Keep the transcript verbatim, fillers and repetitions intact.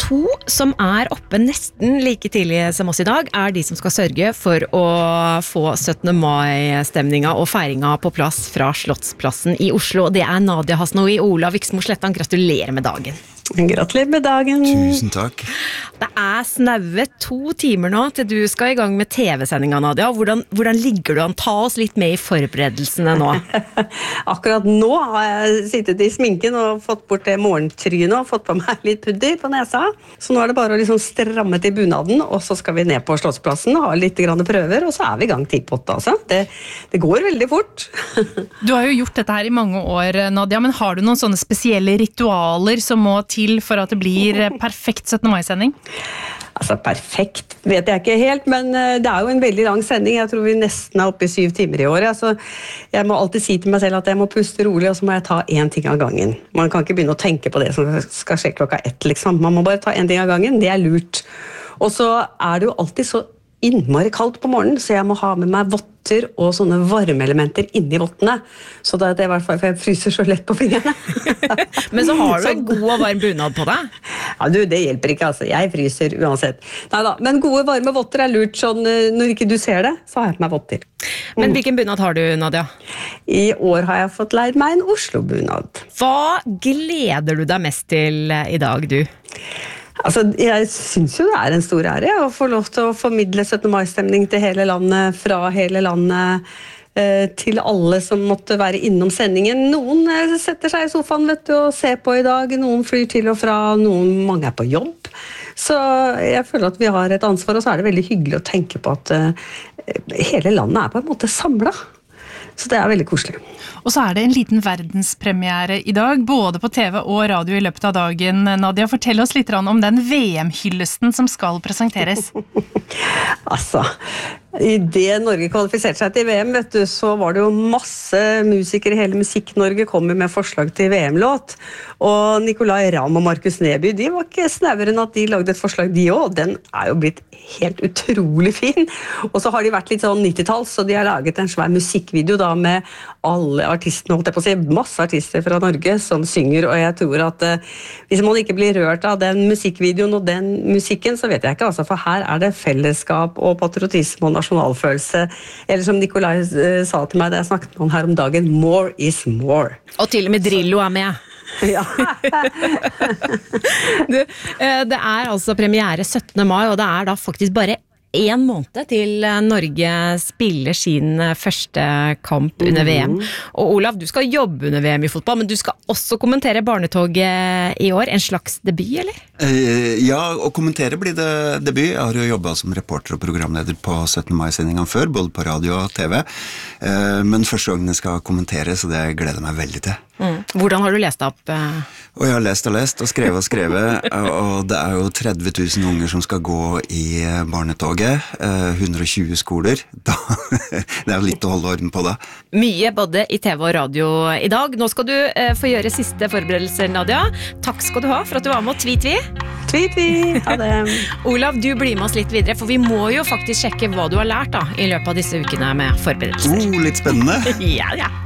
to som er oppe nesten like tidlig som oss i dag, er de som skal sørge for å få syttende mai-stemninga og feiringa på plass fra Slottsplassen i Oslo. Det er Nadia Hasnoui og Olav Viksmo Slettan. Gratulerer med dagen. Gratulerer med dagen. Tusen takk. Det er snaue to timer nå til du skal i gang med T V-sendinga, Nadia. Hvordan, hvordan ligger du an? Ta oss litt med i forberedelsene nå. Akkurat nå har jeg sittet i sminken og fått bort det morgentrynet og fått på meg litt pudder på nesa. Så nå er det bare å liksom stramme til bunaden, og så skal vi ned på Slottsplassen og ha litt grann prøver, og så er vi i gang til på åtte. Altså. Det, det går veldig fort. Du har jo gjort dette her i mange år, Nadia, men har du noen sånne spesielle ritualer som må til for at det blir perfekt syttende mai-sending? Altså, perfekt vet jeg ikke helt, men det er jo en veldig lang sending. Jeg tror vi nesten er oppe i syv timer i år. Altså, jeg må alltid si til meg selv at jeg må puste rolig, og så må jeg ta en ting av gangen. Man kan ikke begynne å tenke på det som skal skje klokka ett, liksom. Man må bare ta en ting av gangen, det er lurt. Og så er det jo alltid så innmari kaldt på morgenen, så jeg må ha med meg votter og sånne varmeelementer inni vottene. Så det er det i hvert fall, for jeg fryser så lett på fingrene. Men så har du en god og varm bunad på deg. Ja, du, det hjelper ikke, altså. Jeg fryser uansett. Neida, men gode varme votter er lurt, sånn når ikke du ser det, så har jeg på meg votter. Men hvilken bunad har du, Nadia? I år har jeg fått leid meg en Oslo-bunad. Hva gleder du deg mest til i dag, du? Altså, jeg synes jo det er en stor ære å få lov til å formidle syttende mai-stemning til hele landet, fra hele landet, eh, til alle som måtte være innom sendingen. Noen eh, setter seg i sofaen, vet du, og ser på i dag, noen flyr til og fra, noen, mange er på jobb. Så jeg føler at vi har et ansvar, og så er det veldig hyggelig å tenke på at eh, hele landet er på en måte samlet. Så det er veldig koselig. Og så er det en liten verdenspremiere i dag, både på T V og radio i løpet av dagen. Nadia, fortell oss litt om den V M-hyllesten som skal presenteres. Altså, i det Norge kvalifiserte seg til V M, vet du, så var det jo masse musikere i hele Musikk-Norge kommer med forslag til V M-låt. Og Nicolai Ramm og Markus Neby, de var ikke snevere enn at de lagde et forslag de også, og den er jo blitt helt utrolig fin. Og så har de vært litt sånn nittitalls, så de har laget en svær musikkvideo da med alle artistene, holdt jeg på å si, masse artister fra Norge som synger, og jeg tror at eh, hvis man ikke blir rørt av den musikkvideoen og den musikken, så vet jeg ikke, altså, for her er det fellesskap og patriotisme og nasjonalfølelse, eller som Nicolai eh, sa til meg da jeg snakket med han her om dagen, more is more. Og til og med Drillo er med. Ja. Du, det er altså premiere syttende mai, og det er da faktisk bare en måned til Norge spiller sin første kamp under V M. Og Olav, du skal jobbe under V M i fotball, men du skal også kommentere barnetoget i år. En slags debut, eller? Eh, ja, å kommentere blir det debut. Jeg har jo jobbet som reporter og programleder på syttende mai-sendingen før, både på radio og T V. Eh, men første gangen jeg skal kommentere, så det gleder jeg meg veldig til. Mm. Hvordan har du lest opp? Og jeg har lest og lest og skrevet og skrevet, og det er jo tretti tusen unger som skal gå i barnetoget, hundre og tjue skoler. Da, det er jo litt å holde orden på det. Mye både i T V og radio i dag. Nå skal du eh, få gjøre siste forberedelser, Nadia. Takk skal du ha for at du var med, og tvi-tvi. Tvi-tvi, ha det. Olav, du blir med oss litt videre, for vi må jo faktisk sjekke hva du har lært da, i løpet av disse ukene med forberedelser. Oh, litt spennende. Ja, ja.